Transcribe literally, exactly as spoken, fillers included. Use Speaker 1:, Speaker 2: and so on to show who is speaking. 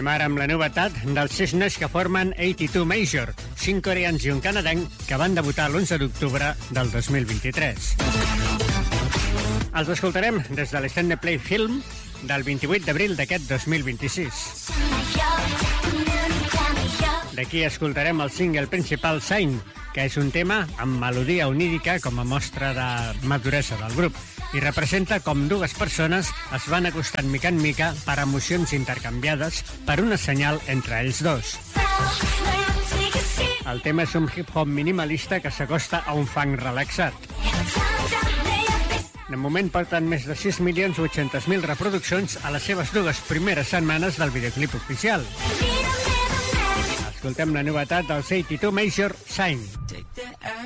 Speaker 1: ara amb la novetat dels sis nois que formen eighty-two Major, cinc coreans i un canadenc que van debutar l'onze d'octubre del dos mil vint-i-tres. Els escoltarem des de l'Stand The Play Film del vint-i-vuit d'abril d'aquest dos mil vint-i-sis. D'aquí escoltarem el single principal Sign, que és un tema amb melodia onírica com a mostra de maduresa del grup i representa com dues persones es van acostant mica en mica per emocions intercanviades per una senyal entre ells dos. El tema és un hip-hop minimalista que s'acosta a un funk relaxat. De moment porten més de sis milions vuit-cents mil reproduccions a les seves dues primeres setmanes del videoclip oficial. Escoltem la novetat dels eighty-two Major, Sign.